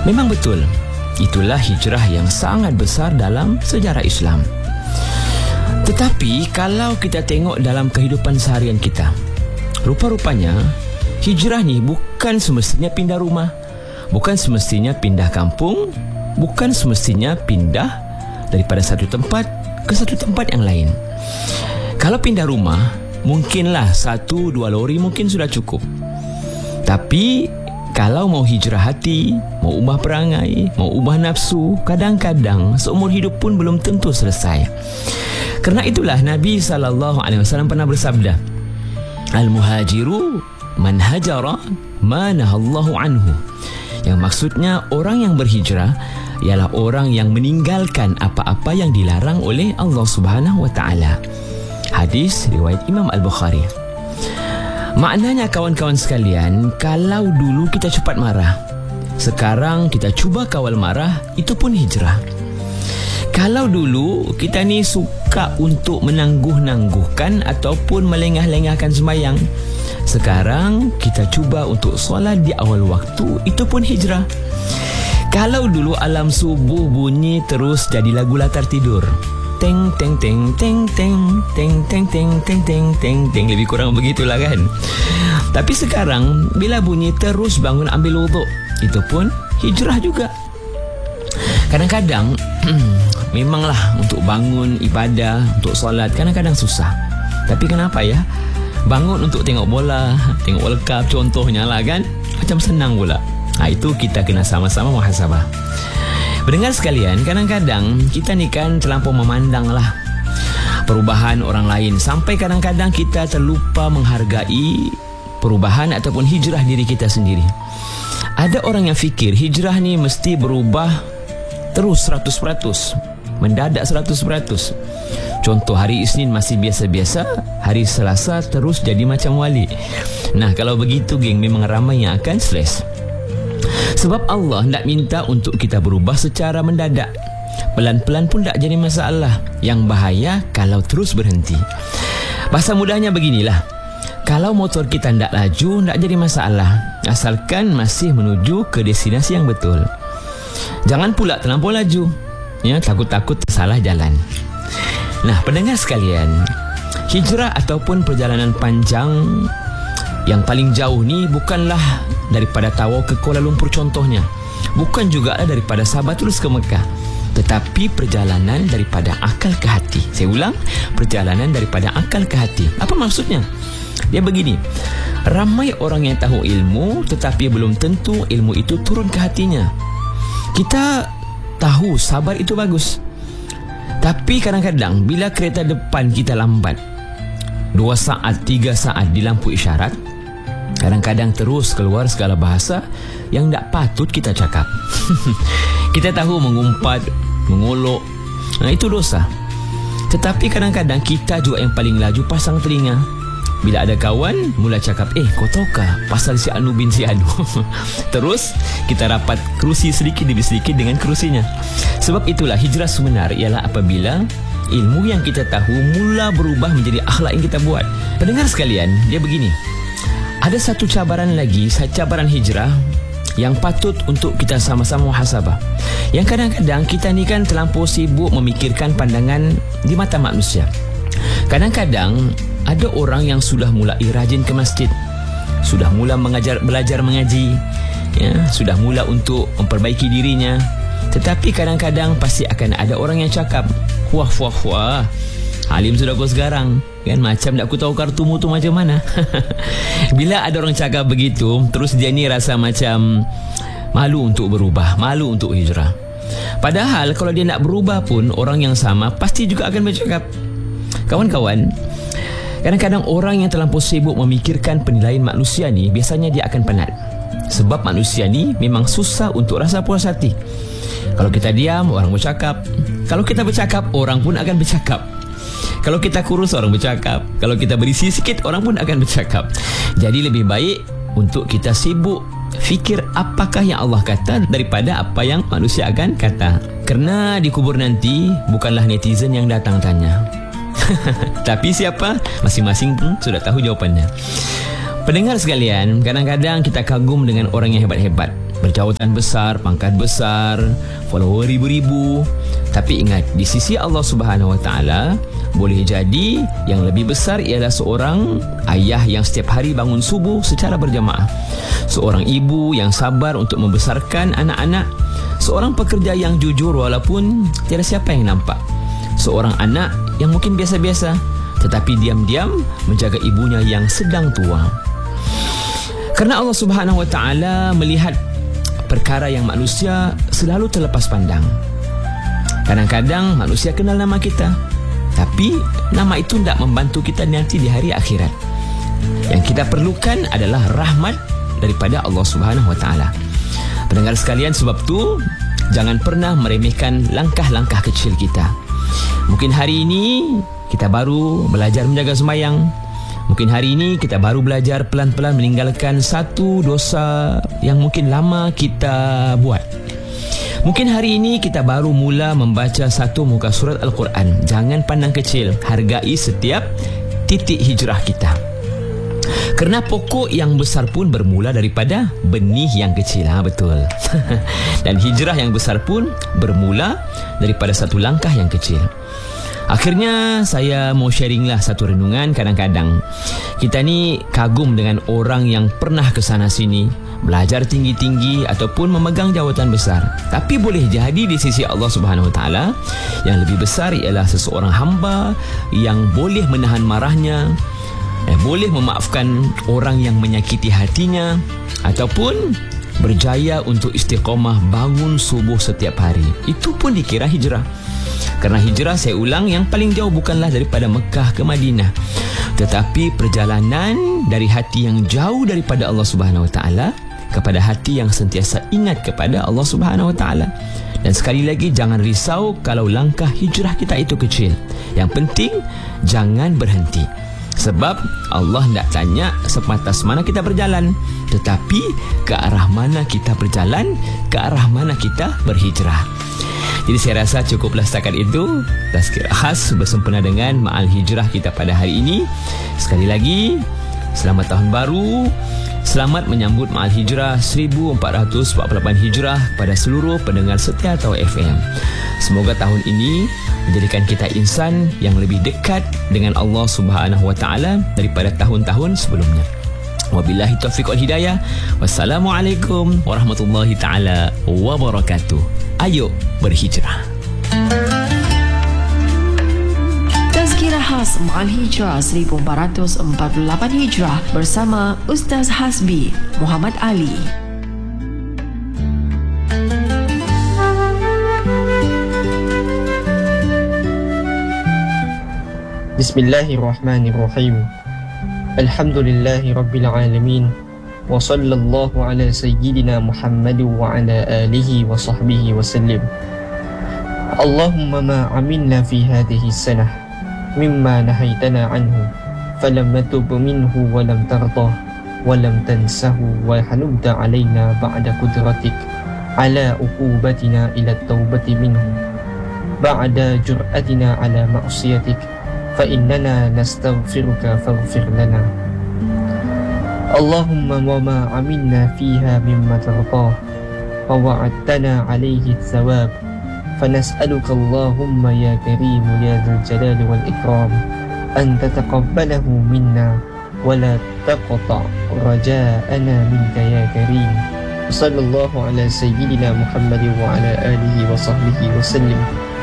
Memang betul, itulah hijrah yang sangat besar dalam sejarah Islam. Tetapi kalau kita tengok dalam kehidupan seharian kita, rupa-rupanya hijrah ni bukan semestinya pindah rumah, bukan semestinya pindah kampung, bukan semestinya pindah daripada satu tempat ke satu tempat yang lain. Kalau pindah rumah, mungkinlah 1-2 lori mungkin sudah cukup. Tapi kalau mau hijrah hati, mau ubah perangai, mau ubah nafsu, kadang-kadang seumur hidup pun belum tentu selesai. Kerana itulah Nabi SAW pernah bersabda, Al-muhajiru man hajara ma nahallahu anhu. Yang maksudnya orang yang berhijrah ialah orang yang meninggalkan apa-apa yang dilarang oleh Allah Subhanahu wa taala. Hadis riwayat Imam Al-Bukhari. Maknanya kawan-kawan sekalian, kalau dulu kita cepat marah, sekarang kita cuba kawal marah, itu pun hijrah. Kalau dulu kita ni suka untuk menangguh-nangguhkan ataupun melengah-lengahkan sembahyang, sekarang kita cuba untuk solat di awal waktu, itu pun hijrah. Kalau dulu alam subuh bunyi terus jadi lagu latar tidur, teng teng teng teng teng teng teng teng teng teng teng teng, lebih kurang begitulah kan. Tapi sekarang bila bunyi terus bangun ambil wuduk, itu pun hijrah juga. Kadang-kadang memanglah untuk bangun ibadah, untuk solat kadang-kadang susah. Tapi kenapa ya? Bangun untuk tengok bola, tengok World Cup contohnya lah kan, macam senang pula. Itu kita kena sama-sama muhasabah. Pendengar sekalian, kadang-kadang kita ni kan terlampau memandang lah perubahan orang lain, sampai kadang-kadang kita terlupa menghargai perubahan ataupun hijrah diri kita sendiri. Ada orang yang fikir hijrah ni mesti berubah terus 100%, mendadak 100%. Contoh, hari Isnin masih biasa-biasa, hari Selasa terus jadi macam wali. Nah, kalau begitu geng, memang ramai yang akan stres. Sebab Allah tidak minta untuk kita berubah secara mendadak. Pelan-pelan pun tak jadi masalah. Yang bahaya kalau terus berhenti. Bahasa mudahnya beginilah, kalau motor kita tidak laju, tak jadi masalah, asalkan masih menuju ke destinasi yang betul. Jangan pula terlampau laju, ya, takut-takut salah jalan. Nah, pendengar sekalian, hijrah ataupun perjalanan panjang yang paling jauh ni bukanlah daripada Tawau ke Kuala Lumpur contohnya, bukan juga daripada Sabah terus ke Mekah, tetapi perjalanan daripada akal ke hati. Saya ulang, perjalanan daripada akal ke hati. Apa maksudnya? Dia begini, ramai orang yang tahu ilmu, tetapi belum tentu ilmu itu turun ke hatinya. Kita tahu sabar itu bagus, tapi kadang-kadang bila kereta depan kita lambat 2 saat, 3 saat di lampu isyarat, kadang-kadang terus keluar segala bahasa yang tak patut kita cakap. Kita tahu mengumpat, mengolok, itu dosa. Tetapi kadang-kadang kita juga yang paling laju pasang telinga. Bila ada kawan mula cakap, kau tahukah pasal si Anu bin si Anu? Terus kita rapat kerusi sedikit demi sedikit dengan kerusinya. Sebab itulah hijrah sebenar ialah apabila ilmu yang kita tahu mula berubah menjadi akhlak yang kita buat. Pendengar sekalian, dia begini, ada satu cabaran lagi, cabaran hijrah yang patut untuk kita sama-sama muhasabah. Yang kadang-kadang kita ni kan terlampau sibuk memikirkan pandangan di mata manusia. Kadang-kadang ada orang yang sudah mulai rajin ke masjid, sudah mula belajar mengaji, ya, sudah mula untuk memperbaiki dirinya. Tetapi kadang-kadang pasti akan ada orang yang cakap, wah, alim sudah kau sekarang, kan, macam tak aku tahu kartumu tu macam mana. Bila ada orang cakap begitu, terus dia ni rasa macam malu untuk berubah, malu untuk hijrah. Padahal kalau dia nak berubah pun, orang yang sama pasti juga akan bercakap. Kawan-kawan, kadang-kadang orang yang terlampau sibuk memikirkan penilaian manusia ni, biasanya dia akan penat. Sebab manusia ni memang susah untuk rasa puas hati. Kalau kita diam, orang bercakap. Kalau kita bercakap, orang pun akan bercakap. Kalau kita kurus, orang bercakap. Kalau kita berisi sikit, orang pun akan bercakap. Jadi lebih baik untuk kita sibuk fikir apakah yang Allah kata daripada apa yang manusia akan kata. Kerana di kubur nanti bukanlah netizen yang datang tanya, tapi siapa? Masing-masing pun sudah tahu jawapannya. Pendengar sekalian, kadang-kadang kita kagum dengan orang yang hebat-hebat. berjawatan besar, pangkat besar, follower ribu-ribu. Tapi ingat, di sisi Allah Subhanahu Wa Taala, boleh jadi yang lebih besar ialah seorang ayah yang setiap hari bangun subuh secara berjamaah, seorang ibu yang sabar untuk membesarkan anak-anak, seorang pekerja yang jujur walaupun tiada siapa yang nampak, seorang anak yang mungkin biasa-biasa tetapi diam-diam menjaga ibunya yang sedang tua. Kerana Allah Subhanahu Wa Taala melihat perkara yang manusia selalu terlepas pandang. Kadang-kadang manusia kenal nama kita, tapi nama itu tidak membantu kita nanti di hari akhirat. Yang kita perlukan adalah rahmat daripada Allah Subhanahu Wa Taala. Pendengar sekalian, sebab tu jangan pernah meremehkan langkah-langkah kecil kita. Mungkin hari ini kita baru belajar menjaga sembahyang. Mungkin hari ini kita baru belajar pelan-pelan meninggalkan satu dosa yang mungkin lama kita buat. Mungkin hari ini kita baru mula membaca satu muka surat Al-Quran. Jangan pandang kecil, hargai setiap titik hijrah kita. Kerana pokok yang besar pun bermula daripada benih yang kecil. Betul. Dan hijrah yang besar pun bermula daripada satu langkah yang kecil. Akhirnya saya mau sharinglah satu renungan. Kadang-kadang kita ni kagum dengan orang yang pernah ke sana sini, belajar tinggi-tinggi ataupun memegang jawatan besar. Tapi boleh jadi di sisi Allah Subhanahu Wa Taala yang lebih besar ialah seseorang hamba yang boleh menahan marahnya, boleh memaafkan orang yang menyakiti hatinya, ataupun berjaya untuk istiqamah bangun subuh setiap hari. Itu pun dikira hijrah. Kerana hijrah, saya ulang, yang paling jauh bukanlah daripada Mekah ke Madinah, tetapi perjalanan dari hati yang jauh daripada Allah Subhanahu Wa Taala kepada hati yang sentiasa ingat kepada Allah Subhanahu Wa Taala. Dan sekali lagi, jangan risau kalau langkah hijrah kita itu kecil. Yang penting jangan berhenti. Sebab Allah tidak tanya sepatas mana kita berjalan, tetapi ke arah mana kita berjalan, ke arah mana kita berhijrah. Jadi saya rasa cukuplah setakat itu tazkirah khas bersempena dengan Ma'al Hijrah kita pada hari ini. Sekali lagi, selamat tahun baru. Selamat menyambut Ma'al Hijrah 1448 Hijrah pada seluruh pendengar setia Tau FM. Semoga tahun ini menjadikan kita insan yang lebih dekat dengan Allah Subhanahu Wa Taala daripada tahun-tahun sebelumnya. Wabillahi taufiq wal hidayah. Wassalamualaikum warahmatullahi taala wabarakatuh. Ayo berhijrah. Tazkirah khas Ma'al Hijrah 1448 Hijrah bersama Ustaz Hasbi Muhammad Ali. Bismillahirrahmanirrahim. Alhamdulillahi Rabbil Alamin. Wa sallallahu ala sayyidina Muhammad wa ala alihi wa sahbihi wa sallim. Allahumma ma amilna fi hadhihi sanah mimma nahaytana anhu falam natub minhu wa lam tardah wa lam tansahu wa hanubta alayna ba'da qudratik ala uqubatina ila at-taubati minhu ba'da jur'atina ala ma'siyatik fa innana nastaghfiruka faghfir lana. Allahumma wa ma amilna fiha mimma tardah wa wa'adtana alayhi thawab fanas'aluka Allahumma ya karim ya dzal jalali wal ikram an tataqabbalahu minna wa la taqta' raja'ana minka ya karim. Sallallahu ala sayyidina Muhammad wa ala alihi wa sahbihi wa sallim.